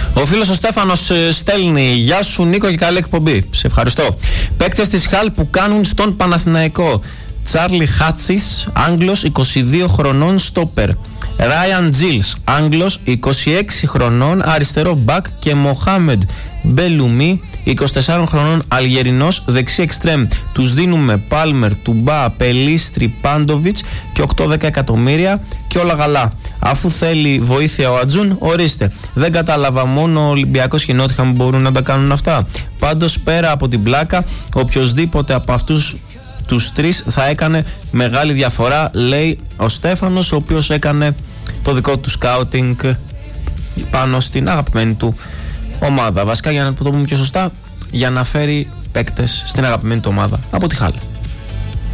Ο φίλος ο Στέφανος στέλνει: Γεια σου Νίκο και καλή εκπομπή. Σε ευχαριστώ. Παίκτες της Χαλ που κάνουν στον Παναθηναϊκό: Τσάρλι Χάτσις, Άγγλος, 22 χρονών, στόπερ. Ράιαν Τζιλς, Άγγλος, 26 χρονών, αριστερό μπακ. Και Μοχάμεντ Μπελουμί, 24 χρονών, Αλγερινός, δεξί εξτρέμ. Τους δίνουμε Πάλμερ, Τουμπά, Πελίστρι, Πάντοβιτς και 8-10 εκατομμύρια και όλα καλά. Αφού θέλει βοήθεια ο Ατζούν, ορίστε. Δεν κατάλαβα, μόνο ο Ολυμπιακός και η Νότιχαμ μπορούν να τα κάνουν αυτά. Πάντως, πέρα από την πλάκα, οποιοδήποτε από αυτούς τους τρεις θα έκανε μεγάλη διαφορά, λέει ο Στέφανος, ο οποίος έκανε το δικό του σκάουτινγκ πάνω στην αγαπημένη του ομάδα. Βασικά, για να το πούμε πιο σωστά, για να φέρει παίκτες στην αγαπημένη του ομάδα από τη Χάλ.